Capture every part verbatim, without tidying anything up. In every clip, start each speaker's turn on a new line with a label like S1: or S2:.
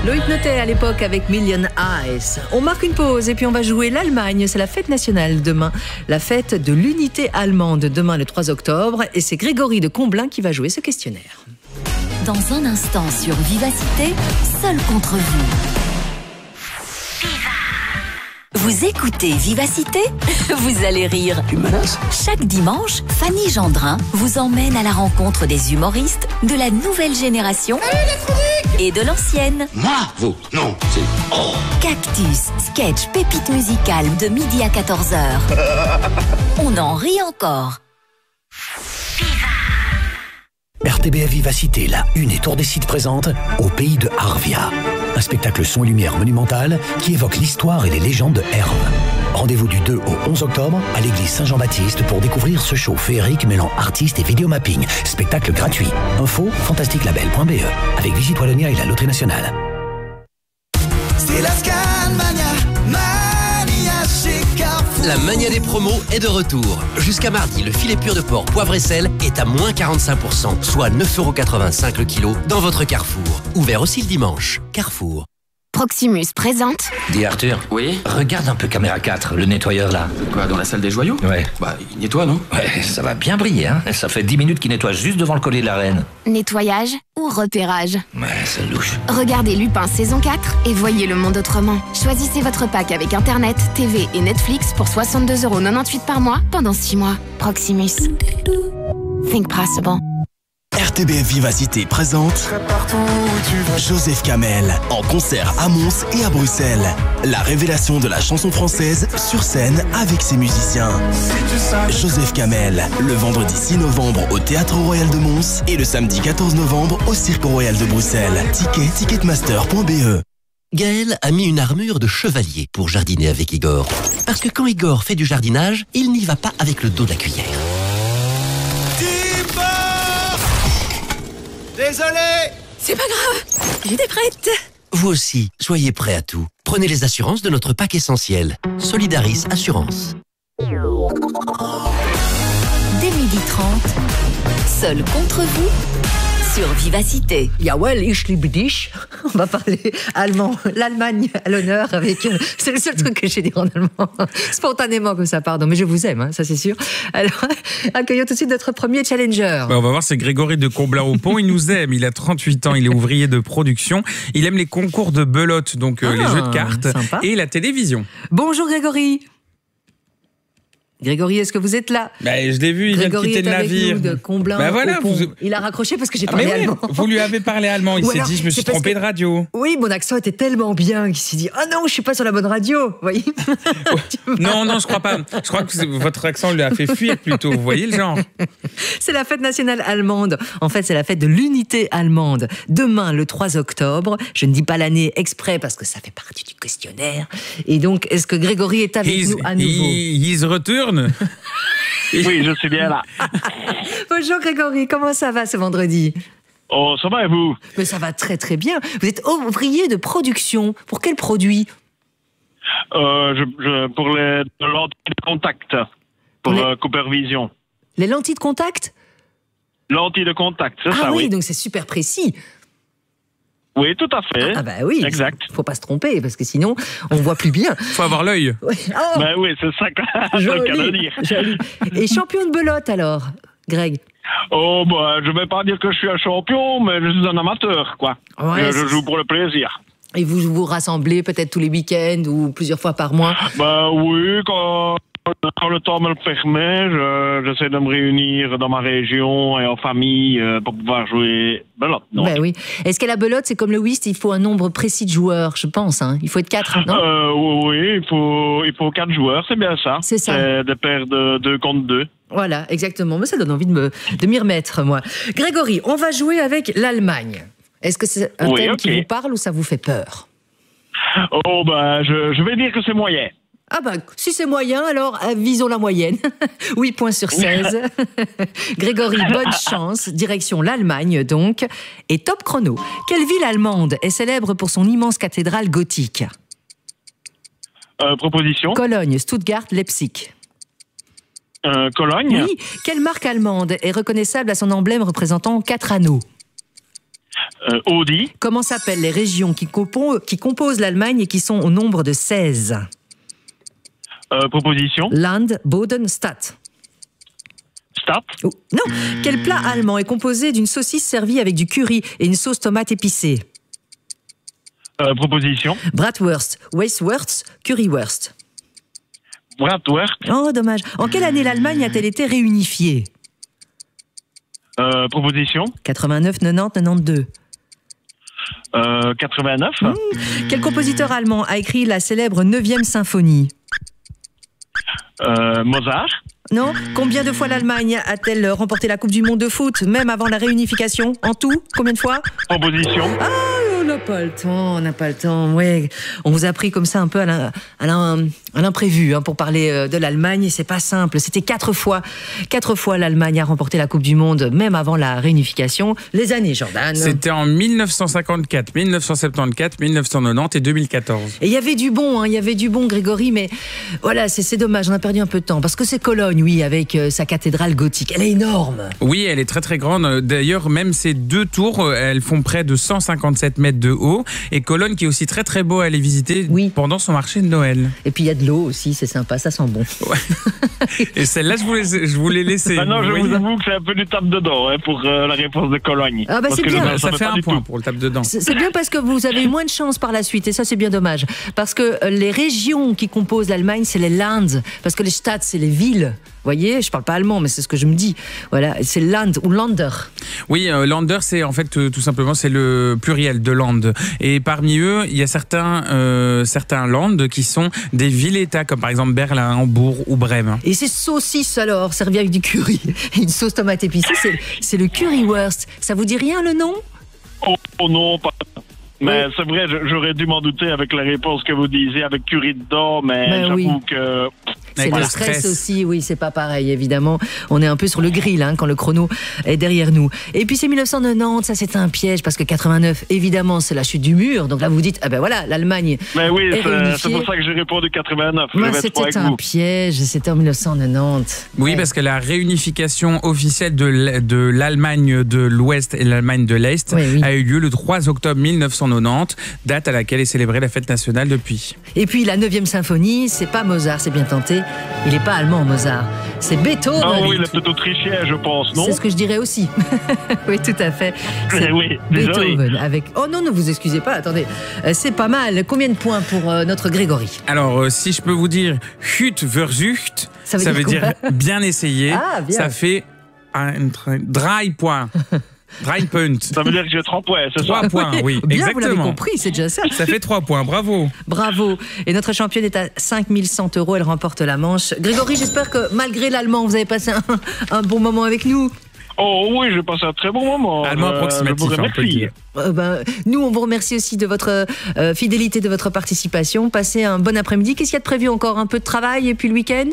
S1: Loïc Notet à l'époque avec Million Eyes. On marque une pause et puis on va jouer l'Allemagne. C'est la fête nationale demain. La fête de l'unité allemande demain le trois octobre. Et c'est Grégory de Comblain qui va jouer ce questionnaire.
S2: Dans un instant sur Vivacité, seul contre vous. Vous écoutez Vivacité? Vous allez rire.
S3: Tu menaces?
S2: Chaque dimanche, Fanny Gendrin vous emmène à la rencontre des humoristes de la nouvelle génération et de l'ancienne.
S3: Moi? Vous? Non, c'est... Oh.
S2: Cactus, sketch, pépite musicale de midi à quatorze heures. On en rit encore.
S4: R T B F Vivacité, la Une et Tour des Sites présente Au pays de Arvia. Un spectacle son et lumière monumental qui évoque l'histoire et les légendes de Herve. Rendez-vous du deux au onze octobre à l'église Saint-Jean-Baptiste pour découvrir ce show féerique mêlant artistes et vidéomapping. Spectacle gratuit. Info fantastique label point b e avec Visite Wallonia et la Loterie Nationale.
S5: C'est la Scanmania, Mania chez Carrefour.
S6: La mania des promos est de retour. Jusqu'à mardi, le filet pur de porc poivre et sel est à moins quarante-cinq pour cent, soit neuf euros quatre-vingt-cinq le kilo dans votre Carrefour. Ouvert aussi le dimanche. Carrefour.
S7: Proximus présente.
S8: Dis Arthur.
S9: Oui.
S8: Regarde un peu caméra quatre, le nettoyeur là.
S9: Quoi, dans la salle des joyaux?
S8: Ouais.
S9: Bah, il nettoie, non?
S8: Ouais, ça va bien briller, hein. Ça fait dix minutes qu'il nettoie juste devant le collier de la reine.
S7: Nettoyage ou repérage?
S8: Ouais, c'est louche.
S7: Regardez Lupin saison quatre et voyez le monde autrement. Choisissez votre pack avec Internet, T V et Netflix pour soixante-deux euros quatre-vingt-dix par mois pendant six mois. Proximus. Think possible.
S10: R T B F Vivacité présente Joseph Kamel en concert à Mons et à Bruxelles. La révélation de la chanson française sur scène avec ses musiciens. Joseph Kamel, le vendredi six novembre au Théâtre Royal de Mons et le samedi quatorze novembre au Cirque Royal de Bruxelles. Ticket ticketmaster point b e.
S6: Gaël a mis une armure de chevalier pour jardiner avec Igor. Parce que quand Igor fait du jardinage, il n'y va pas avec le dos de la cuillère.
S5: Désolé.
S1: C'est pas grave, j'étais prête.
S6: Vous aussi, soyez prêts à tout. Prenez les assurances de notre pack essentiel. Solidaris Assurance.
S2: Dès midi trente, seul contre vous sur Vivacité.
S1: Jawel, ich liebe dich. On va parler allemand, l'Allemagne à l'honneur avec... Euh, c'est le seul truc que j'ai dit en allemand. Spontanément comme ça, pardon. Mais je vous aime, hein, ça c'est sûr. Alors, accueillons tout de suite notre premier challenger.
S11: Bah, on va voir, c'est Grégory de Comblain-au-Pont. Il nous aime, il a trente-huit ans, il est ouvrier de production. Il aime les concours de belote, donc euh, ah, les jeux de cartes, sympa. Et la télévision.
S1: Bonjour Grégory. Grégory, est-ce que vous êtes là?
S11: Bah, je l'ai vu, il
S1: Grégory
S11: vient de quitter le navire.
S1: De Comblain,
S11: bah voilà,
S1: vous...
S11: vous...
S1: Il a raccroché parce que j'ai
S11: ah,
S1: parlé
S11: oui,
S1: allemand.
S11: Vous lui avez parlé allemand, il
S1: Ou
S11: s'est
S1: alors,
S11: dit je me suis trompé
S1: que...
S11: de radio.
S1: Oui, mon accent était tellement bien qu'il s'est dit ah oh non, je suis pas sur la bonne radio, vous voyez.
S11: Non, non, je crois pas. Je crois que votre accent lui a fait fuir plutôt, vous voyez le genre.
S1: C'est la fête nationale allemande. En fait, c'est la fête de l'unité allemande. Demain, le trois octobre. Je ne dis pas l'année exprès parce que ça fait partie du questionnaire. Et donc, est-ce que Grégory est avec
S11: he's,
S1: nous à nouveau?
S11: He's return.
S12: Oui, je suis bien là.
S1: Bonjour Grégory, comment ça va ce vendredi?
S12: Oh, ça va et vous?
S1: Mais ça va très très bien. Vous êtes ouvrier de production. Pour quel produit?
S12: euh, je, je, Pour les lentilles de contact, pour les... euh, Cooper Vision.
S1: Les lentilles de contact?
S12: Lentilles de contact, c'est
S1: ah
S12: ça,
S1: oui.
S12: oui.
S1: Donc c'est super précis.
S12: Oui, tout à fait.
S1: Ah bah oui,
S12: exact.
S1: Faut pas se tromper parce que sinon on voit plus bien.
S11: Faut avoir l'œil.
S1: Oui. Oh,
S12: ben oui, c'est ça le cas de dire.
S1: Joli. Et champion de belote alors, Greg?
S12: Oh bah, je vais pas dire que je suis un champion, mais je suis un amateur, quoi.
S1: Ouais,
S12: je, je joue pour le plaisir.
S1: Et vous vous rassemblez peut-être tous les week-ends ou plusieurs fois par mois?
S12: Bah oui, quand, quand le temps me le permet, je, j'essaie de me réunir dans ma région et en famille euh, pour pouvoir jouer belote.
S1: Ben oui. Est-ce qu'à la belote, c'est comme le whist, il faut un nombre précis de joueurs, je pense, hein? Il faut être quatre, non?
S12: euh, Oui, il faut, il faut quatre joueurs, c'est bien ça.
S1: C'est ça.
S12: C'est des paires de deux contre deux.
S1: Voilà, exactement. Mais ça donne envie de, me, de m'y remettre, moi. Grégory, on va jouer avec l'Allemagne. Est-ce que c'est un
S12: oui,
S1: thème
S12: okay.
S1: qui vous parle ou ça vous fait peur?
S12: Oh, bah, je, je vais dire que c'est moyen.
S1: Ah bah, si c'est moyen, alors euh, visons la moyenne. huit points sur seize. Grégory, bonne chance. Direction l'Allemagne, donc. Et top chrono. Quelle ville allemande est célèbre pour son immense cathédrale gothique?
S12: euh, Proposition.
S1: Cologne, Stuttgart, Leipzig.
S12: Euh, Cologne.
S1: Oui. Quelle marque allemande est reconnaissable à son emblème représentant quatre anneaux?
S12: Euh, Audi.
S1: Comment s'appellent les régions qui, compo- qui composent l'Allemagne et qui sont au nombre de seize?
S12: Euh, proposition.
S1: Land, Boden, Stadt.
S12: Stadt.
S1: Oh, non. Quel plat allemand est composé d'une saucisse servie avec du curry et une sauce tomate épicée?
S12: Euh, proposition.
S1: Bratwurst, Weisswurst, Currywurst.
S12: Bratwurst.
S1: Oh, dommage. En quelle année l'Allemagne a-t-elle été réunifiée?
S12: Euh, proposition.
S1: quatre-vingt-neuf, quatre-vingt-dix, quatre-vingt-douze.
S12: Euh, quatre-vingt-neuf.
S1: Mmh. Quel compositeur allemand a écrit la célèbre neuvième symphonie?
S12: Euh, Mozart.
S1: Non. Combien de fois l'Allemagne a-t-elle remporté la Coupe du Monde de foot, même avant la réunification? En tout, combien de fois?
S12: Proposition.
S1: Ah, on n'a pas le temps, on n'a pas le temps. Ouais, on vous a pris comme ça un peu à l'im- à l'im- à l'imprévu hein, pour parler de l'Allemagne. C'est pas simple. C'était quatre fois, quatre fois l'Allemagne a remporté la Coupe du Monde, même avant la réunification. Les années, Jordan.
S11: C'était en mille neuf cent cinquante-quatre, mille neuf cent soixante-quatorze, mille neuf cent quatre-vingt-dix et deux mille quatorze.
S1: Et il y avait du bon, hein, il y avait du bon, Grégory, mais voilà, c'est c'est dommage, on a perdu un peu de temps. Parce que c'est Cologne, oui, avec euh, sa cathédrale gothique. Elle est énorme.
S11: Oui, elle est très très grande. D'ailleurs, même ces deux tours, elles font près de cent cinquante-sept mètres de haut. Et Cologne qui est aussi très très beau à aller visiter
S1: oui.
S11: pendant son marché de Noël.
S1: Et puis il y a de l'eau aussi, c'est sympa, ça sent bon.
S11: Ouais. Et celle-là, je voulais, je voulais laisser.
S12: Ah non, je
S11: oui.
S12: vous avoue que c'est un peu du tape dedans hein, pour euh, la réponse de Cologne.
S1: Ah bah
S12: parce
S1: c'est
S12: que
S1: bien,
S12: je,
S11: ça,
S12: ça
S11: fait un point
S12: tout.
S11: pour le tape dedans.
S1: C'est c'est bien parce que vous avez eu moins de chance par la suite et ça c'est bien dommage. Parce que euh, les régions qui composent l'Allemagne, c'est les Lands. Parce que les Stadt, c'est les villes. Vous voyez, je parle pas allemand, mais c'est ce que je me dis. Voilà, c'est Land ou Lander.
S11: Oui, euh, Lander, c'est en fait euh, tout simplement c'est le pluriel de Land. Et parmi eux, il y a certains euh, certains Land qui sont des villes-États, comme par exemple Berlin, Hambourg ou Brême.
S1: Et ces saucisses alors, servies avec du curry et une sauce tomate épicée, c'est, c'est le currywurst. Ça vous dit rien le nom?
S12: Oh, oh non, pas. Mais oui. C'est vrai, j'aurais dû m'en douter avec la réponse que vous disiez, avec curry dedans, mais ben j'avoue oui. que...
S1: C'est le stress, stress aussi, oui, c'est pas pareil, évidemment. On est un peu sur le grill hein, quand le chrono est derrière nous. Et puis c'est mille neuf cent quatre-vingt-dix, ça c'était un piège, parce que quatre-vingt-neuf, évidemment, c'est la chute du mur. Donc là, vous dites, ah ben voilà, l'Allemagne
S12: Mais oui,
S1: est
S12: c'est, c'est pour ça que j'ai répondu quatre-vingt-neuf.
S1: Moi, c'était un piège, c'était en mille neuf cent quatre-vingt-dix.
S11: Oui, ouais. Parce que la réunification officielle de, de l'Allemagne de l'Ouest et l'Allemagne de l'Est oui, oui. a eu lieu le trois octobre mille neuf cent quatre-vingt-dix, date à laquelle est célébrée la fête nationale depuis.
S1: Et puis la neuvième symphonie, c'est pas Mozart, c'est bien tenté. Il n'est pas allemand, Mozart. C'est Beethoven.
S12: Ah oui, il est peut-être autrichien, je pense, non?
S1: C'est ce que je dirais aussi. Oui, tout à fait.
S12: C'est oui,
S1: Beethoven avec... Oh non, ne vous excusez pas, attendez. Euh, c'est pas mal. Combien de points pour euh, notre Grégory?
S11: Alors, euh, si je peux vous dire Hut versucht,
S1: ça veut
S11: ça
S1: dire,
S11: veut dire bien essayé.
S1: Ah, bien.
S11: Ça fait un dry point. Dry point.
S12: Ça veut dire que j'ai trois points, c'est ça?
S11: Trois points, oui,
S1: bien,
S11: exactement.
S1: Vous l'avez compris, c'est déjà ça.
S11: Ça fait trois points, bravo.
S1: Bravo. Et notre championne est à cinq mille cent euros, elle remporte la manche. Grégory, j'espère que malgré l'allemand, vous avez passé un, un bon moment avec nous.
S12: Oh oui, j'ai passé un très bon moment.
S11: Allemand approximatif,
S12: euh,
S11: on peut dire.
S1: Euh, ben, nous, on vous remercie aussi de votre euh, fidélité, de votre participation. Passez un bon après-midi. Qu'est-ce qu'il y a de prévu? Encore un peu de travail et puis le week-end?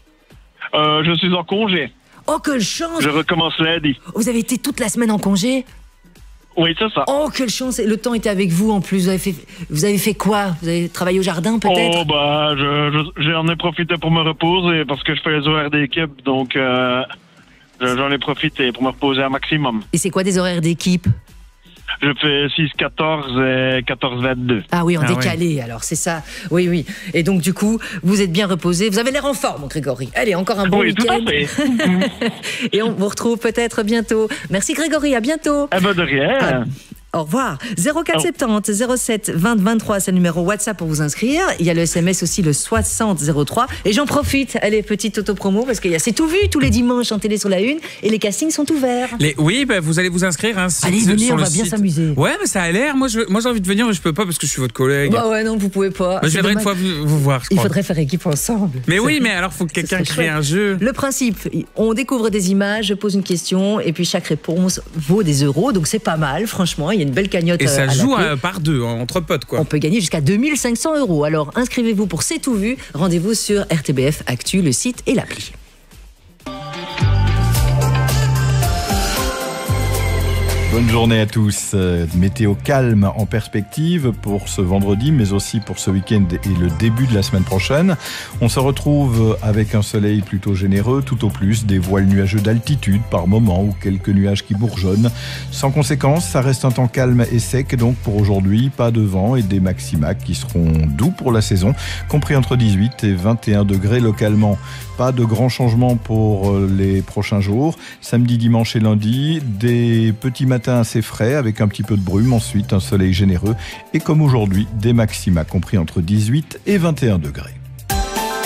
S12: euh, Je suis en congé.
S1: Oh, quelle chance!
S12: Je recommence lundi.
S1: Vous avez été toute la semaine en congé?
S12: Oui, c'est ça.
S1: Oh, quelle chance! Et le temps était avec vous en plus. Vous avez fait, vous avez fait quoi? Vous avez travaillé au jardin peut-être?
S12: Oh, bah, je, je, j'en ai profité pour me reposer parce que je fais les horaires d'équipe. Donc, euh, j'en ai profité pour me reposer un maximum.
S1: Et c'est quoi des horaires d'équipe?
S12: Je fais six quatorze et quatorze vingt-deux.
S1: Ah oui, en
S11: ah
S1: décalé,
S11: ouais.
S1: alors c'est ça. Oui, oui. Et donc, du coup, vous êtes bien reposé. Vous avez l'air en forme, mon Grégory. Allez, encore un bon
S12: oui,
S1: week-end.
S12: Tout à fait.
S1: Et on vous retrouve peut-être bientôt. Merci, Grégory. À bientôt.
S12: Eh ben, de rien.
S1: Ah. Au revoir. zéro quatre soixante-dix zéro sept vingt vingt-trois, c'est le numéro WhatsApp pour vous inscrire. Il y a le S M S aussi, le soixante zéro trois. Et j'en profite, allez, petite auto-promo, parce qu'il y a C'est tout vu tous les dimanches en télé sur la une, et les castings sont ouverts.
S11: Les, oui, bah, vous allez vous inscrire. Hein,
S1: allez,
S11: site,
S1: venez,
S11: sur
S1: on
S11: le
S1: va bien
S11: site.
S1: s'amuser.
S11: Ouais, mais ça a l'air. Moi, je, moi, j'ai envie de venir, mais je peux pas parce que je suis votre collègue.
S1: Bah ouais, non, vous pouvez pas.
S11: Bah, je viendrai une fois vous, vous voir, je
S1: Il
S11: crois.
S1: faudrait faire équipe ensemble.
S11: Mais oui, mais alors, il faut que quelqu'un crée un jeu.
S1: Le principe, on découvre des images, je pose une question, et puis chaque réponse vaut des euros, donc c'est pas mal, franchement. Il y a une belle cagnotte.
S11: Et ça
S1: à
S11: joue à, par deux, entre potes, quoi.
S1: On peut gagner jusqu'à deux mille cinq cents euros. Alors inscrivez-vous pour C'est tout vu. Rendez-vous sur R T B F Actu, le site et l'appli.
S13: Bonne journée à tous. Météo calme en perspective pour ce vendredi, mais aussi pour ce week-end et le début de la semaine prochaine. On se retrouve avec un soleil plutôt généreux, tout au plus des voiles nuageux d'altitude par moment ou quelques nuages qui bourgeonnent. Sans conséquence, ça reste un temps calme et sec, donc pour aujourd'hui, pas de vent et des maxima qui seront doux pour la saison, compris entre dix-huit et vingt et un degrés localement. Pas de grands changements pour les prochains jours. Samedi, dimanche et lundi, des petits matins assez frais avec un petit peu de brume. Ensuite, un soleil généreux et comme aujourd'hui, des maxima compris entre dix-huit et vingt et un degrés.